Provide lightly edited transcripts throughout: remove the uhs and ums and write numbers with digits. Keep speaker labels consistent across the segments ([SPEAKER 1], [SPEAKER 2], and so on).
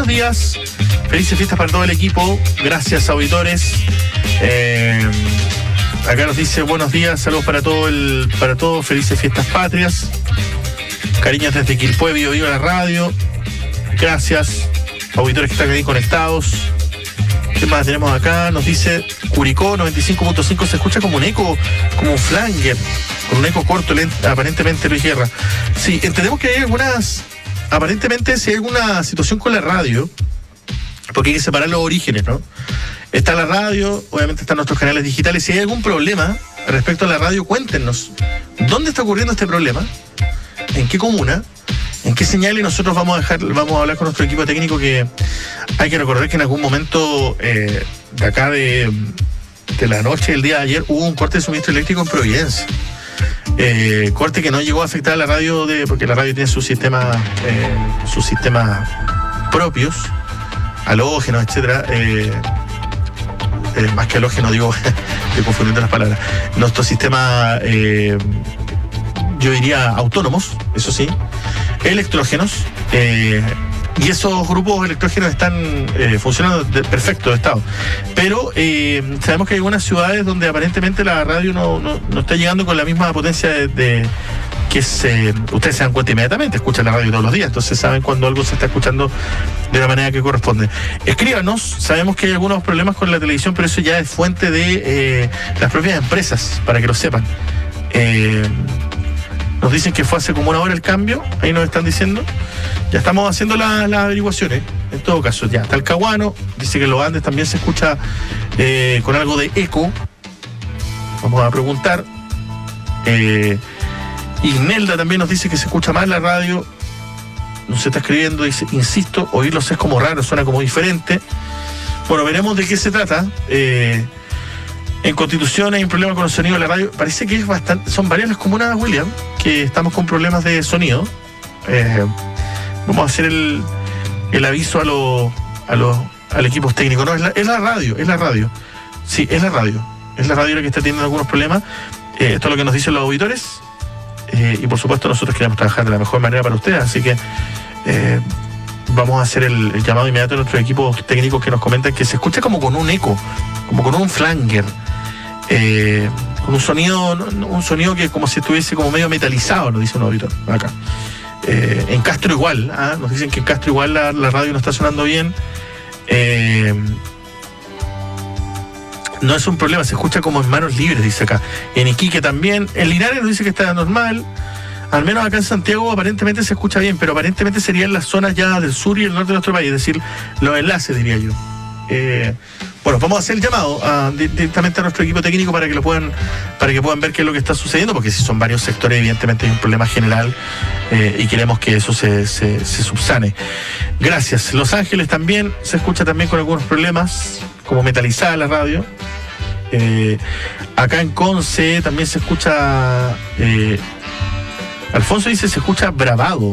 [SPEAKER 1] días, felices fiestas para todo el equipo, gracias auditores. Acá nos dice buenos días, saludos para todos, felices fiestas patrias. Cariños desde Quilpué, viva la radio. Gracias, auditores que están ahí conectados. ¿Qué más tenemos acá? Nos dice Curicó 95.5, se escucha como un eco, como un flanger, con un eco corto, aparentemente Luis Guerra. Sí, entendemos que hay aparentemente si hay alguna situación con la radio, porque hay que separar los orígenes, ¿no? Está la radio, obviamente están nuestros canales digitales. Si hay algún problema respecto a la radio, cuéntenos. ¿Dónde está ocurriendo este problema? ¿En qué comuna? ¿En qué señal? Y nosotros vamos a hablar con nuestro equipo técnico, que hay que recordar que en algún momento de acá de la noche del día de ayer hubo un corte de suministro eléctrico en Providencia. Corte que no llegó a afectar a la radio porque la radio tiene sus sistemas propios, halógenos, etcétera. Más que halógeno, digo, estoy confundiendo las palabras. Nuestros sistemas, yo diría autónomos, eso sí, electrógenos, y esos grupos electrógenos están funcionando de perfecto estado. Pero sabemos que hay algunas ciudades donde aparentemente la radio no está llegando con la misma potencia que ustedes se dan cuenta inmediatamente, escuchan la radio todos los días, entonces saben cuando algo se está escuchando de la manera que corresponde. Escríbanos, sabemos que hay algunos problemas con la televisión, pero eso ya es fuente de las propias empresas, para que lo sepan. Nos dicen que fue hace como una hora el cambio, ahí nos están diciendo. Ya estamos haciendo las averiguaciones. En todo caso, ya está el Caguano, dice que en los Andes también se escucha con algo de eco. Vamos a preguntar. Ignelda también nos dice que se escucha mal la radio. Nos está escribiendo, dice, insisto, oírlos es como raro, suena como diferente. Bueno, veremos de qué se trata. En Constitución hay un problema con el sonido de la radio. Parece que son varias las comunas, William, que estamos con problemas de sonido. Vamos a hacer el aviso al equipo técnico. No, es la radio. Sí, es la radio. Es la radio la que está teniendo algunos problemas. Esto es lo que nos dicen los auditores. Y por supuesto nosotros queremos trabajar de la mejor manera para ustedes. Así que vamos a hacer el llamado inmediato a nuestros equipos técnicos que nos comentan que se escucha como con un eco, como con un flanger. Con un sonido que como si estuviese como medio metalizado, nos dice un auditor acá. En Castro igual, nos dicen que en Castro igual la radio no está sonando bien. No es un problema, se escucha como en manos libres, dice acá. En Iquique también. En Linares nos dice que está normal. Al menos acá en Santiago aparentemente se escucha bien, pero aparentemente sería en las zonas ya del sur y el norte de nuestro país, es decir, los enlaces, diría yo. Bueno, vamos a hacer el llamado directamente a nuestro equipo técnico para que puedan ver qué es lo que está sucediendo, porque si son varios sectores, evidentemente hay un problema general y queremos que eso se subsane. Gracias. Los Ángeles también se escucha también con algunos problemas, como metalizada la radio. Acá en Conce también se escucha. Alfonso dice se escucha bravado.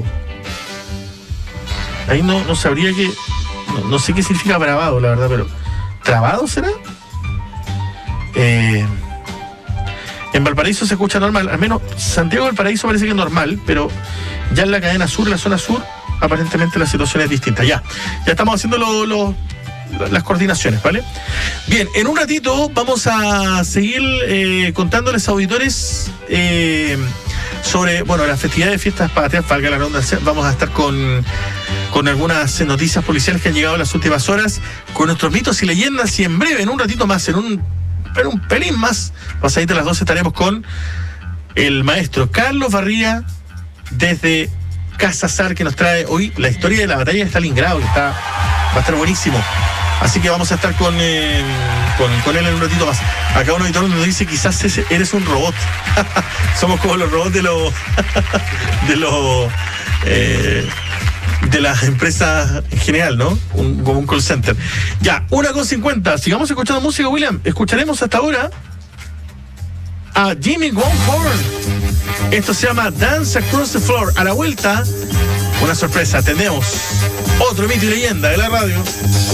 [SPEAKER 1] Ahí no sabría que. No sé qué significa bravado, la verdad, pero ¿trabado será? En Valparaíso se escucha normal, al menos Santiago de Valparaíso parece que es normal, pero ya en la cadena sur, la zona sur, aparentemente la situación es distinta. Ya estamos haciendo las coordinaciones, ¿vale? Bien, en un ratito vamos a seguir contándoles, auditores, sobre, la festividad de fiestas patrias, valga la redundancia. Vamos a estar con algunas noticias policiales que han llegado en las últimas horas, con nuestros mitos y leyendas, y en breve, en un ratito más, en un pelín más, pasadita a las 12, estaremos con el maestro Carlos Barría desde Casa Sar, que nos trae hoy la historia de la batalla de Stalingrado, que va a estar buenísimo. Así que vamos a estar con él en un ratito más. Acá un auditor nos dice, quizás eres un robot. Somos como los robots de las empresas en general, ¿no? Como un call center. Ya, 1:50. Sigamos escuchando música, William. Escucharemos hasta ahora a Jimmy Wonhorn. Esto se llama Dance Across the Floor. A la vuelta, una sorpresa. Tenemos otro mito y leyenda de la radio.